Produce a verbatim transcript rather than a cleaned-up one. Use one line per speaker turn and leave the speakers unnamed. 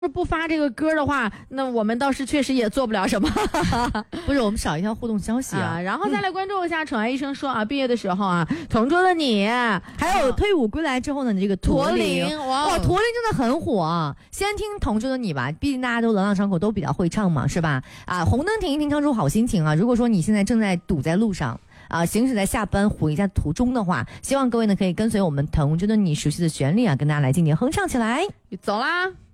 不发这个歌的话，那我们倒是确实也做不了什么。
不是，我们少一条互动消息啊。
啊然后再来关注一下，宠爱医生说啊，毕业的时候啊，同桌的你，
还有退伍归来之后呢，你这个
驼
铃，
铃，哇，
哇，驼铃真的很火啊！先听同桌的你吧，毕竟大家都朗朗上口，都比较会唱嘛，是吧？啊，红灯停一停，唱出好心情啊！如果说你现在正在堵在路上。啊，行驶在下班回家途中的话，希望各位呢可以跟随我们同桌的你熟悉的旋律啊，跟大家来进行哼唱起来。
走啦。